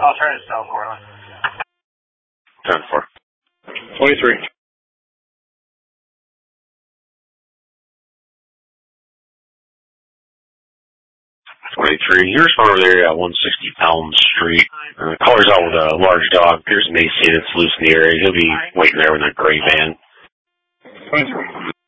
I'll try to sell for him. 10-4. 23. 23. You're over there at 160 Elm Street. Caller's out with a large dog. Appears emaciated. It's loose in the area. He'll be waiting there with a gray van. 23.